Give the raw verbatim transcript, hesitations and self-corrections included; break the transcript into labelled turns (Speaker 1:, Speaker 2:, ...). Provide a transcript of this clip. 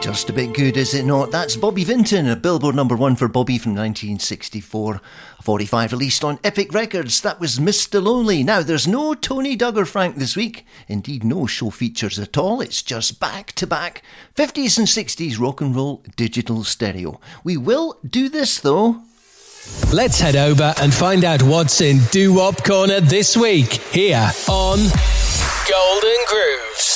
Speaker 1: Just a bit good, is it not? That's Bobby Vinton, a Billboard number one for Bobby from nineteen sixty-four. forty-five released on Epic Records. That was Mister Lonely. Now, there's no Tony Duggar Frank this week. Indeed, no show features at all. It's just back-to-back fifties and sixties rock and roll digital stereo. We will do this, though.
Speaker 2: Let's head over and find out what's in Doo Wop Corner this week, here on Golden Grooves.